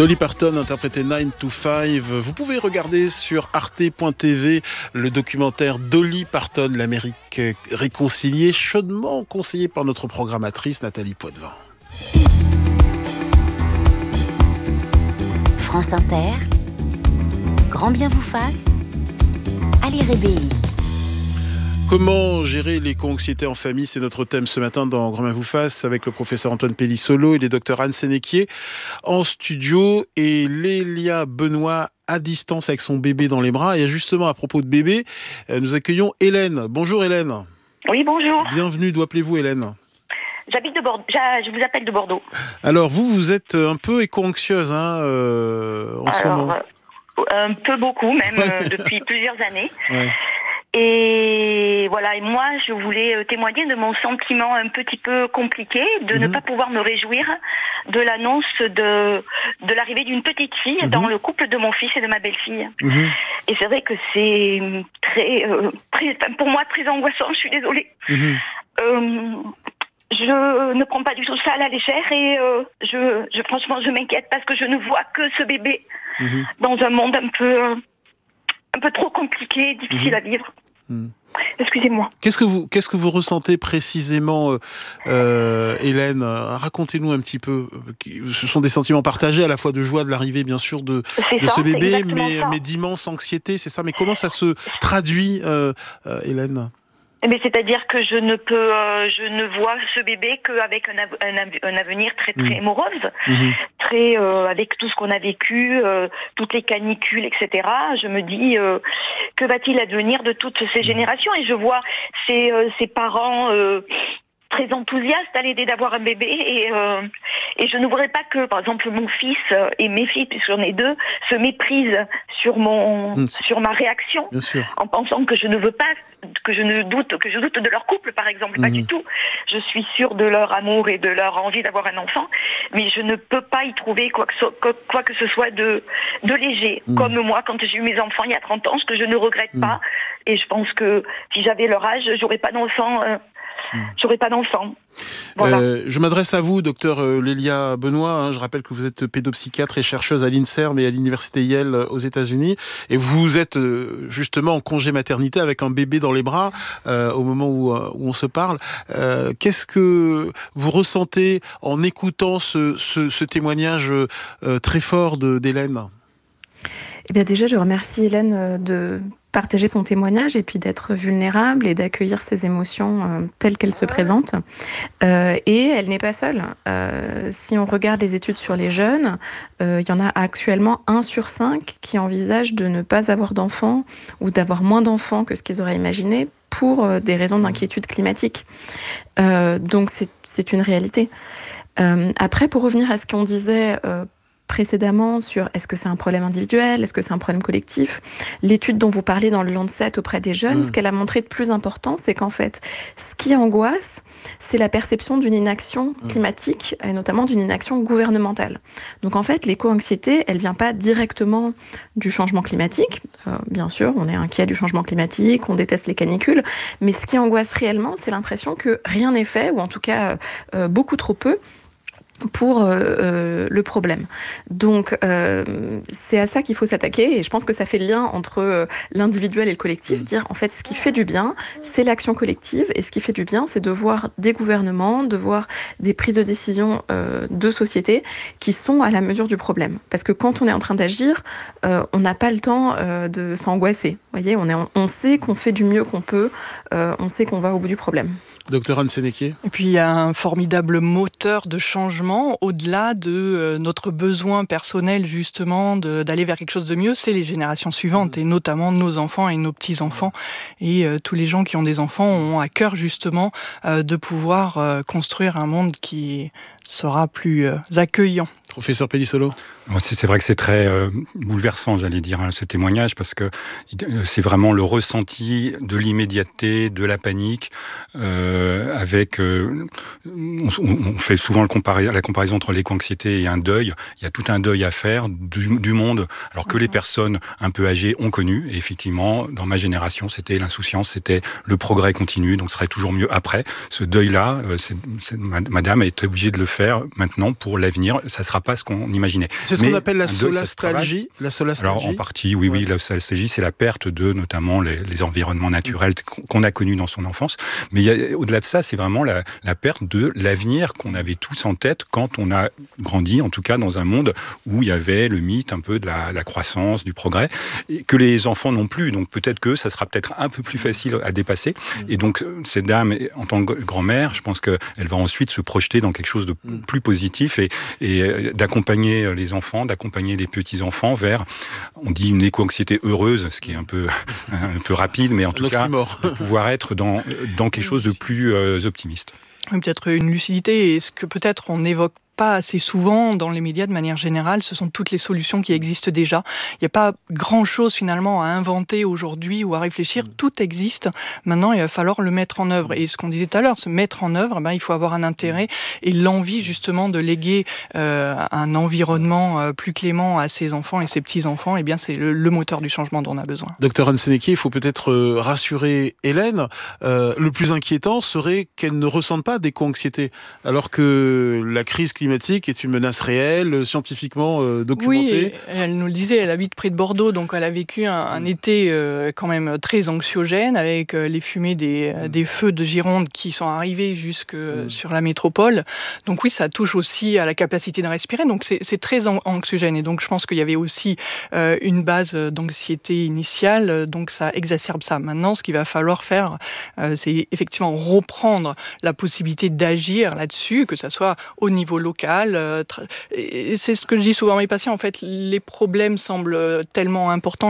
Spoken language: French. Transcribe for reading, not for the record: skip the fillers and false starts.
Dolly Parton interprétait 9 to 5. Vous pouvez regarder sur arte.tv le documentaire Dolly Parton, l'Amérique réconciliée, chaudement conseillé par notre programmatrice Nathalie Poitvin. France Inter, grand bien vous fasse, Ali Rébéi. Comment gérer l'éco-anxiété en famille, c'est notre thème ce matin dans Grand bien vous fasse avec le professeur Antoine Pellissolo et les docteurs Anne Sénéquier en studio et Lélia Benoît à distance avec son bébé dans les bras. Et justement, à propos de bébé, nous accueillons Hélène. Bonjour Hélène. Oui, bonjour. Bienvenue, d'où appelez-vous Hélène ? J'habite de Bordeaux. Je vous appelle de Bordeaux. Alors vous êtes un peu éco-anxieuse en ce moment. Un peu beaucoup même, depuis plusieurs années. Ouais. Et voilà, et moi je voulais témoigner de mon sentiment un petit peu compliqué de ne pas pouvoir me réjouir de l'annonce de l'arrivée d'une petite fille dans le couple de mon fils et de ma belle-fille. Et c'est vrai que c'est très, pour moi très angoissant, je suis désolée. Je ne prends pas du tout ça à la légère et franchement je m'inquiète parce que je ne vois que ce bébé dans un monde un peu trop compliqué, difficile à vivre. Excusez-moi. Qu'est-ce que vous ressentez précisément, Hélène ? Racontez-nous un petit peu. Ce sont des sentiments partagés, à la fois de joie de l'arrivée, bien sûr, de ce bébé, mais d'immense anxiété, c'est ça. Mais comment ça se traduit, Hélène ? Mais c'est-à-dire que je ne vois ce bébé qu'avec un avenir très très morose, très avec tout ce qu'on a vécu, toutes les canicules, etc. Je me dis que va-t-il advenir de toutes ces générations ? Et je vois ces parents très enthousiastes à l'idée d'avoir un bébé et je ne voudrais pas que, par exemple, mon fils et mes filles, puisque j'en ai deux, se méprisent sur ma réaction, en pensant que je ne veux pas, que je doute de leur couple, par exemple, pas du tout. Je suis sûre de leur amour et de leur envie d'avoir un enfant, mais je ne peux pas y trouver quoi que ce soit de léger. Comme moi, quand j'ai eu mes enfants il y a 30 ans, ce que je ne regrette pas, et je pense que si j'avais leur âge, j'aurais pas d'enfant. Voilà. Je m'adresse à vous, docteur Lélia Benoît. Je rappelle que vous êtes pédopsychiatre et chercheuse à l'INSERM et à l'université Yale aux États-Unis. Et vous êtes justement en congé maternité avec un bébé dans les bras au moment où on se parle. Qu'est-ce que vous ressentez en écoutant ce témoignage très fort d'Hélène ? Eh bien déjà, je remercie Hélène de partager son témoignage et puis d'être vulnérable et d'accueillir ses émotions telles qu'elles se présentent. Et elle n'est pas seule. Si on regarde les études sur les jeunes, il y en a actuellement 1 sur 5 qui envisagent de ne pas avoir d'enfants ou d'avoir moins d'enfants que ce qu'ils auraient imaginé pour des raisons d'inquiétude climatique. Donc c'est une réalité. Après, pour revenir à ce qu'on disait précédemment sur est-ce que c'est un problème individuel, est-ce que c'est un problème collectif, l'étude dont vous parlez dans le Lancet auprès des jeunes, ce qu'elle a montré de plus important, c'est qu'en fait, ce qui angoisse, c'est la perception d'une inaction climatique, et notamment d'une inaction gouvernementale. Donc en fait, l'éco-anxiété, elle vient pas directement du changement climatique. Bien sûr, on est inquiet du changement climatique, on déteste les canicules, mais ce qui angoisse réellement, c'est l'impression que rien n'est fait, ou en tout cas beaucoup trop peu, pour le problème. Donc, c'est à ça qu'il faut s'attaquer et je pense que ça fait le lien entre l'individuel et le collectif, dire en fait ce qui fait du bien, c'est l'action collective et ce qui fait du bien, c'est de voir des gouvernements, de voir des prises de décision de société qui sont à la mesure du problème. Parce que quand on est en train d'agir, on n'a pas le temps de s'angoisser. Vous voyez, on sait qu'on fait du mieux qu'on peut, on sait qu'on va au bout du problème. Docteur Anne Sénéquier. Et puis il y a un formidable moteur de changement au-delà de notre besoin personnel justement d'aller vers quelque chose de mieux, c'est les générations suivantes et notamment nos enfants et nos petits-enfants et tous les gens qui ont des enfants ont à cœur justement de pouvoir construire un monde qui sera plus accueillant. Professeur Pellissolo. C'est vrai que c'est très bouleversant, j'allais dire, ce témoignage, parce que c'est vraiment le ressenti de l'immédiateté, de la panique, avec... on fait souvent la comparaison entre l'éco-anxiété et un deuil. Il y a tout un deuil à faire du monde, alors que les personnes un peu âgées ont connu. Et effectivement, dans ma génération, c'était l'insouciance, c'était le progrès continu, donc ce serait toujours mieux après. Ce deuil-là, madame a été obligée de le faire maintenant pour l'avenir. Ça ne sera pas ce qu'on imaginait. C'est ce qu'on appelle la solastalgie. Alors en partie, oui, la solastalgie, c'est la perte de notamment les environnements naturels qu'on a connus dans son enfance. Mais au-delà de ça, c'est vraiment la perte de l'avenir qu'on avait tous en tête quand on a grandi, en tout cas dans un monde où il y avait le mythe un peu de la croissance, du progrès, et que les enfants n'ont plus. Donc peut-être que ça sera peut-être un peu plus facile à dépasser. Et donc cette dame, en tant que grand-mère, je pense qu'elle va ensuite se projeter dans quelque chose de plus positif et d'accompagner les enfants, d'accompagner les petits-enfants vers, on dit une éco-anxiété heureuse, ce qui est un peu rapide, mais en tout cas, de pouvoir être dans quelque chose de plus optimiste. Peut-être une lucidité, et ce que peut-être on évoque pas assez souvent dans les médias de manière générale, ce sont toutes les solutions qui existent déjà. Il n'y a pas grand-chose finalement à inventer aujourd'hui ou à réfléchir, tout existe. Maintenant, il va falloir le mettre en œuvre. Et ce qu'on disait tout à l'heure, se mettre en œuvre, il faut avoir un intérêt et l'envie justement de léguer un environnement plus clément à ses enfants et ses petits-enfants. Eh bien, c'est le moteur du changement dont on a besoin. Docteur Hansenecki, il faut peut-être rassurer Hélène. Le plus inquiétant serait qu'elle ne ressente pas d'éco-anxiété, alors que la crise climatique est une menace réelle, scientifiquement documentée. Oui, elle nous le disait, elle habite près de Bordeaux, donc elle a vécu un été quand même très anxiogène, avec les fumées des feux de Gironde qui sont arrivés jusque sur la métropole. Donc oui, ça touche aussi à la capacité de respirer, donc c'est très anxiogène. Et donc je pense qu'il y avait aussi une base d'anxiété initiale, donc ça exacerbe ça. Maintenant, ce qu'il va falloir faire, c'est effectivement reprendre la possibilité d'agir là-dessus, que ça soit au niveau local. Et c'est ce que je dis souvent à mes patients, en fait, les problèmes semblent tellement importants